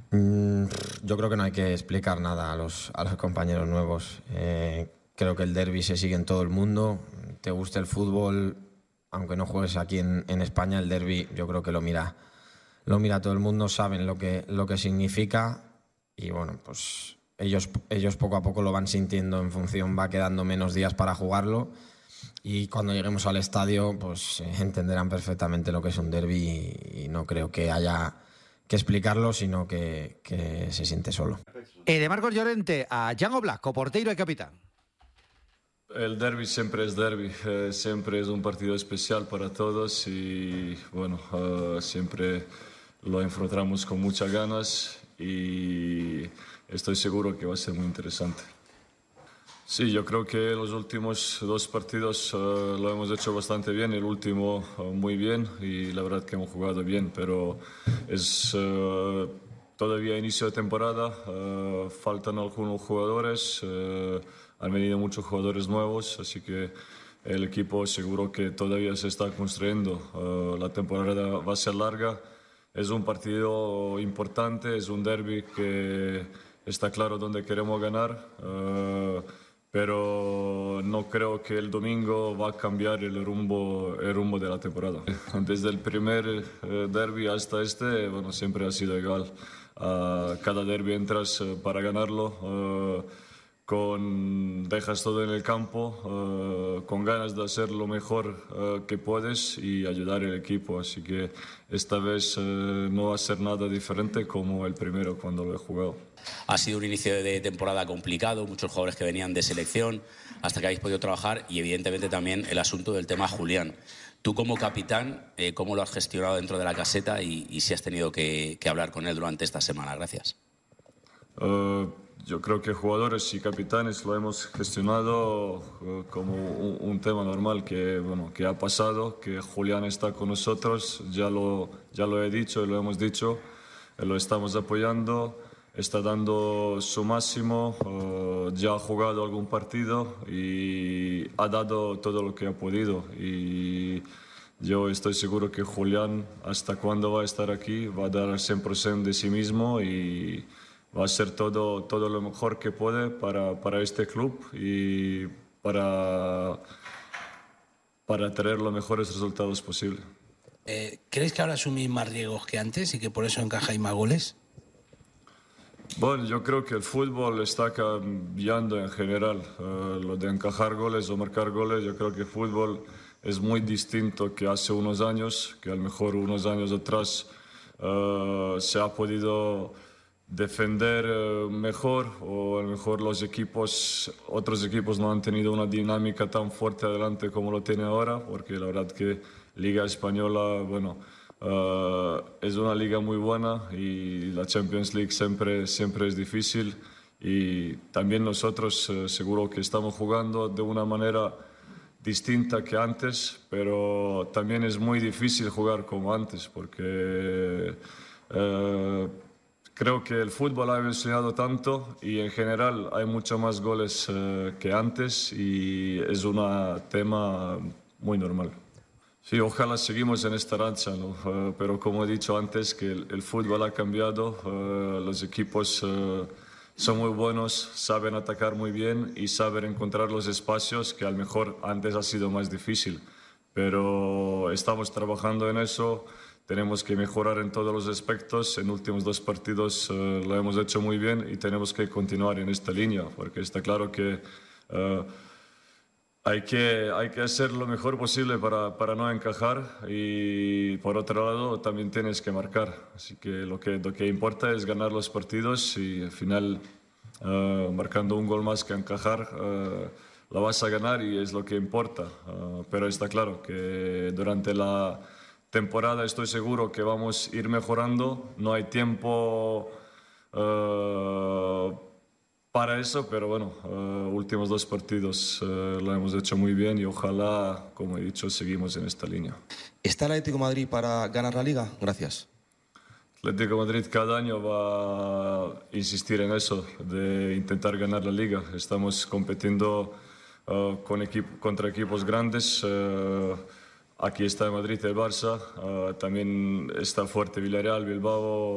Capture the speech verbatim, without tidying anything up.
Mm, yo creo que no hay que explicar nada a los, a los compañeros nuevos. Eh, creo que el derbi se sigue en todo el mundo. Te guste el fútbol, aunque no juegues aquí en, en España, el derbi yo creo que lo mira, lo mira todo el mundo, saben lo que, lo que significa y bueno, pues ellos, ellos poco a poco lo van sintiendo en función, va quedando menos días para jugarlo y cuando lleguemos al estadio pues eh, entenderán perfectamente lo que es un derbi y, y no creo que haya que explicarlo, sino que, que se siente solo. E de Marcos Llorente a Jan Oblak, o porteiro e capitán. El derbi siempre es derbi, eh, siempre es un partido especial para todos y bueno, uh, siempre lo enfrentamos con muchas ganas y estoy seguro que va a ser muy interesante. Sí, yo creo que los últimos dos partidos uh, lo hemos hecho bastante bien, el último uh, muy bien y la verdad que hemos jugado bien, pero es uh, todavía inicio de temporada, uh, faltan algunos jugadores, uh, han venido muchos jugadores nuevos, así que el equipo seguro que todavía se está construyendo, uh, la temporada va a ser larga, es un partido importante, es un derbi que está claro dónde queremos ganar. Uh, pero no creo que el domingo va a cambiar el rumbo, el rumbo de la temporada. Desde el primer eh, derbi hasta este, bueno, siempre ha sido igual. Uh, cada derbi entras uh, para ganarlo, uh, con, dejas todo en el campo, uh, con ganas de hacer lo mejor uh, que puedes y ayudar al equipo. Así que esta vez uh, no va a ser nada diferente como el primero cuando lo he jugado. Ha sido un inicio de temporada complicado, muchos jugadores que venían de selección, hasta que habéis podido trabajar y evidentemente también el asunto del tema Julián. Tú como capitán, eh, ¿cómo lo has gestionado dentro de la caseta y, y si has tenido que, que hablar con él durante esta semana? Gracias. Uh, yo creo que jugadores y capitanes lo hemos gestionado uh, como un, un tema normal que, bueno, que ha pasado, que Julián está con nosotros, ya lo, ya lo he dicho y lo hemos dicho, eh, lo estamos apoyando. Está dando su máximo, uh, ya ha jugado algún partido y ha dado todo lo que ha podido. Y yo estoy seguro que Julián, hasta cuando va a estar aquí, va a dar el cien por ciento de sí mismo y va a hacer todo, todo lo mejor que puede para, para este club y para, para tener los mejores resultados posibles. Eh, ¿Crees que ahora asumís más riesgos que antes y que por eso encajáis más goles? Bueno, yo creo que el fútbol está cambiando en general. Uh, lo de encajar goles o marcar goles, yo creo que el fútbol es muy distinto que hace unos años, que a lo mejor unos años atrás uh, se ha podido defender uh, mejor o a lo mejor los equipos, otros equipos no han tenido una dinámica tan fuerte adelante como lo tiene ahora, porque la verdad que Liga Española, bueno, Uh, es una liga muy buena y la Champions League siempre, siempre es difícil y también nosotros uh, seguro que estamos jugando de una manera distinta que antes, pero también es muy difícil jugar como antes porque uh, creo que el fútbol ha evolucionado tanto y en general hay mucho más goles uh, que antes y es un tema muy normal. Sí, ojalá seguimos en esta racha, ¿no? Uh, pero como he dicho antes, que el, el fútbol ha cambiado, uh, los equipos uh, son muy buenos, saben atacar muy bien y saben encontrar los espacios que a lo mejor antes ha sido más difícil. Pero estamos trabajando en eso, tenemos que mejorar en todos los aspectos, en los últimos dos partidos uh, lo hemos hecho muy bien y tenemos que continuar en esta línea, porque está claro que Uh, Hay que, hay que hacer lo mejor posible para, para no encajar y por otro lado también tienes que marcar. Así que lo que, lo que importa es ganar los partidos y al final uh, marcando un gol más que encajar uh, lo vas a ganar y es lo que importa. Uh, pero está claro que durante la temporada estoy seguro que vamos a ir mejorando. No hay tiempo Uh, para eso, pero bueno, uh, últimos dos partidos uh, lo hemos hecho muy bien y ojalá, como he dicho, seguimos en esta línea. ¿Está el Atlético de Madrid para ganar la Liga? Gracias. Atlético de Madrid cada año va a insistir en eso, de intentar ganar la Liga. Estamos compitiendo uh, con equipo, contra equipos grandes. Uh, aquí está en Madrid el Barça, uh, también está fuerte Villarreal, Bilbao.